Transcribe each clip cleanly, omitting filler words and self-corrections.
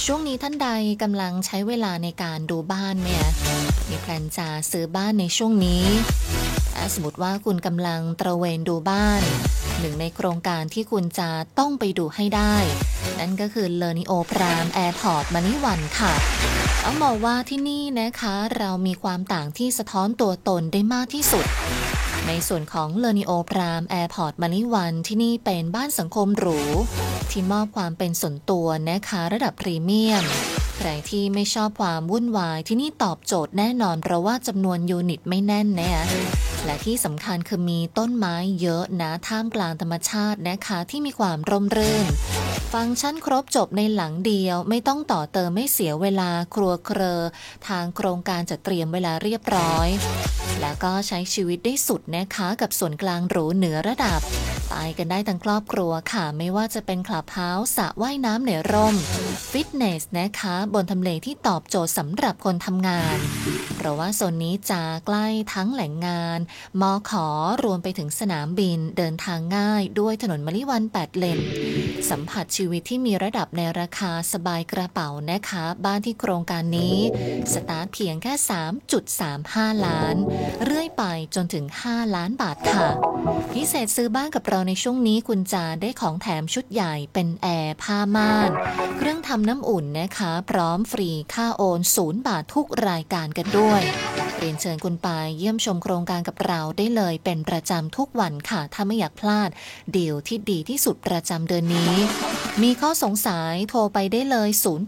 ช่วงนี้ท่านใดกำลังใช้เวลาในการดูบ้านเนี่ยมีแพลนจะซื้อบ้านในช่วงนี้ถ้าสมมติว่าคุณกำลังตระเวนดูบ้านหนึ่งในโครงการที่คุณจะต้องไปดูให้ได้นั่นก็คือ Learneo Prime Airport Manywan ค่ะต้องบอกว่าที่นี่นะคะเรามีความต่างที่สะท้อนตัวตนได้มากที่สุดในส่วนของ Learneo Prime Airport Manywan ที่นี่เป็นบ้านสังคมหรูที่มอบความเป็นส่วนตัวนะคะระดับพรีเมียมใครที่ไม่ชอบความวุ่นวายที่นี่ตอบโจทย์แน่นอนเพราะว่าจำนวนยูนิตไม่แน่นนะคะและที่สำคัญคือมีต้นไม้เยอะนะท่ามกลางธรรมชาตินะคะที่มีความร่มรื่นฟังก์ชันครบจบในหลังเดียวไม่ต้องต่อเติมไม่เสียเวลาครัวเครือทางโครงการจะเตรียมเวลาเรียบร้อยแล้วก็ใช้ชีวิตได้สุดนะคะกับส่วนกลางหรูเหนือระดับไปกันได้ทั้งครอบครัวค่ะไม่ว่าจะเป็นคลับเฮาส์สระว่ายน้ำในร่มฟิตเนสนะคะบนทำเลที่ตอบโจทย์สำหรับคนทำงานเพราะว่าโซนนี้จะใกล้ทั้งแหล่งงานมข.รวมไปถึงสนามบินเดินทางง่ายด้วยถนนมะลิวัน8เลนสัมผัสชีวิตที่มีระดับในราคาสบายกระเป๋านะคะบ้านที่โครงการนี้สตาร์ทเพียงแค่ 3.35 ล้านเรื่อยไปจนถึง5ล้านบาทค่ะพิเศษซื้อบ้านกับเราในช่วงนี้คุณจะได้ของแถมชุดใหญ่เป็นแอร์ผ้าม่านเครื่องทำน้ำอุ่นนะคะพร้อมฟรีค่าโอน0 บาททุกรายการกันด้วยเรียนเชิญคุณไปเยี่ยมชมโครงการกับเราได้เลยเป็นประจำทุกวันค่ะถ้าไม่อยากพลาดดีลที่ดีที่สุดประจำเดือนนี้มีข้อสงสัยโทรไปได้เลย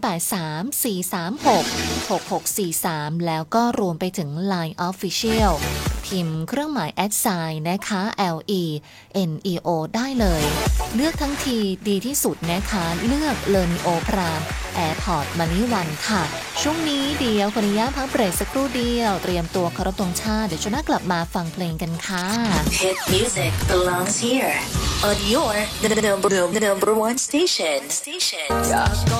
0834366643แล้วก็รวมไปถึง Line Official พิมพ์เครื่องหมายแอดไซน์นะคะ LENEO ได้เลยเลือกทั้งทีดีที่สุดนะคะเลือก Learneo Prime Airport Manywan ค่ะช่วงนี้เดี๋ยวขออนุญาตพักเบรกสักครู่เดียวเตรียมตัวเคารพธงชาติเดี๋ยวช่วงหน้ากลับมาฟังเพลงกันค่ะ Hit music belongs here on your number one station